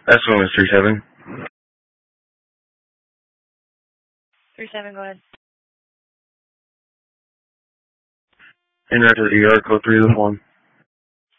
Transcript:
That's one is 37. 37, go ahead. Interact with the ER code 3 with 1.